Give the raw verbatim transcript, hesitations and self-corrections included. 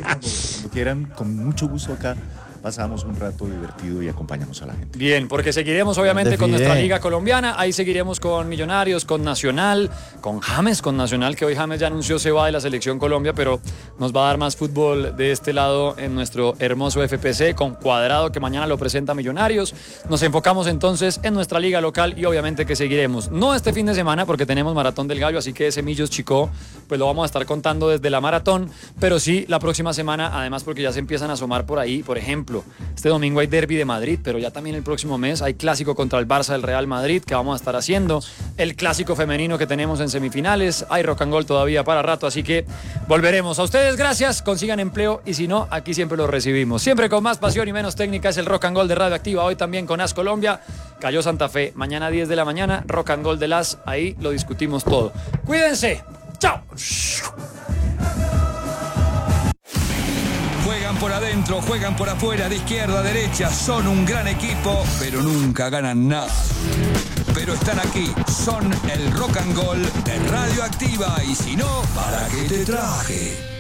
cuando, cuando quieran, con mucho gusto acá. Pasamos un rato divertido y acompañamos a la gente. Bien, porque seguiremos obviamente con nuestra liga colombiana, ahí seguiremos con Millonarios, con Nacional, con James, con Nacional, que hoy James ya anunció se va de la selección Colombia, pero nos va a dar más fútbol de este lado en nuestro hermoso F P C, con Cuadrado, que mañana lo presenta Millonarios. Nos enfocamos entonces en nuestra liga local y obviamente que seguiremos, no este fin de semana porque tenemos Maratón del Gallo, así que ese Millos Chicó, pues lo vamos a estar contando desde la maratón, pero sí la próxima semana, además porque ya se empiezan a asomar por ahí, por ejemplo, este domingo hay derbi de Madrid, pero ya también el próximo mes hay clásico contra el Barça del Real Madrid que vamos a estar haciendo, el clásico femenino que tenemos en semifinales, hay rock and roll todavía para rato, así que volveremos. A ustedes gracias, consigan empleo y si no, aquí siempre lo recibimos. Siempre con más pasión y menos técnica es el rock and roll de Radioactiva, hoy también con As Colombia, cayó Santa Fe, mañana diez de la mañana, rock and roll de Las, ahí lo discutimos todo. Cuídense, chao. Juegan por adentro, juegan por afuera, de izquierda a derecha, son un gran equipo, pero nunca ganan nada. Pero están aquí, son el rock and roll de Radioactiva, y si no, ¿para qué te traje?